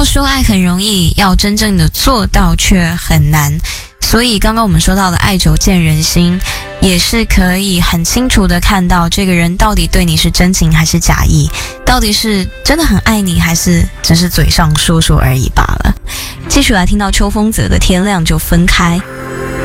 要说爱很容易，要真正的做到却很难。所以刚刚我们说到的爱久见人心，也是可以很清楚的看到这个人到底对你是真情还是假意，到底是真的很爱你，还是只是嘴上说说而已罢了。继续来听到邱锋泽的天亮就分开。